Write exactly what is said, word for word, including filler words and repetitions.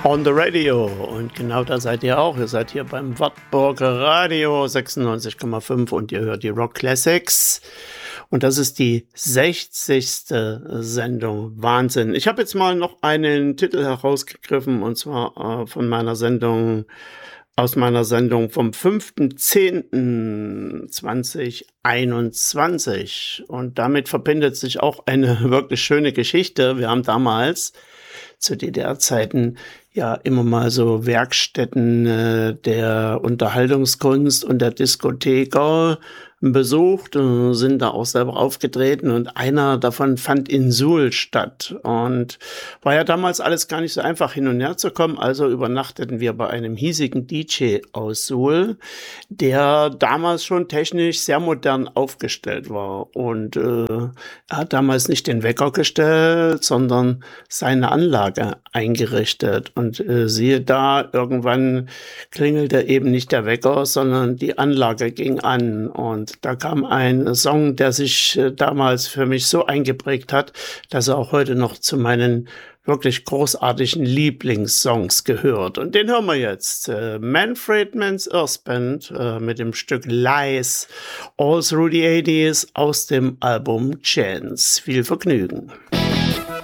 On the Radio. Und genau da seid ihr auch. Ihr seid hier beim Wartburger Radio sechsundneunzig Komma fünf und ihr hört die Rock Classics. Und das ist die sechzigste Sendung. Wahnsinn. Ich habe jetzt mal noch einen Titel herausgegriffen, und zwar äh, von meiner Sendung, aus meiner Sendung vom fünften zehnten zweitausendeinundzwanzig. Und damit verbindet sich auch eine wirklich schöne Geschichte. Wir haben damals zu D D R-Zeiten ja immer mal so Werkstätten äh, der Unterhaltungskunst und der Diskotheker besucht und sind da auch selber aufgetreten, und einer davon fand in Suhl statt, und war ja damals alles gar nicht so einfach, hin und her zu kommen. Also übernachteten wir bei einem hiesigen D J aus Suhl, der damals schon technisch sehr modern aufgestellt war, und äh, er hat damals nicht den Wecker gestellt, sondern seine Anlage eingerichtet, und äh, siehe da, irgendwann klingelte eben nicht der Wecker, sondern die Anlage ging an, und da kam ein Song, der sich äh, damals für mich so eingeprägt hat, dass er auch heute noch zu meinen wirklich großartigen Lieblingssongs gehört. Und den hören wir jetzt. Äh, Manfred Mann's Earth Band äh, mit dem Stück Lies All Through the achtziger aus dem Album Chance. Viel Vergnügen.